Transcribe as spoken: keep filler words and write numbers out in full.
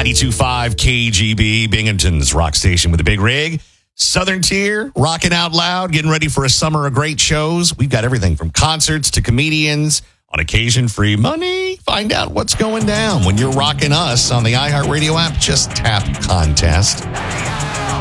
ninety-two point five K G B, Binghamton's rock station with a big rig. Southern Tier, rocking out loud, getting ready for a summer of great shows. We've got everything from concerts to comedians, on occasion free money. Find out what's going down when you're rocking us on the iHeartRadio app. Just tap contest.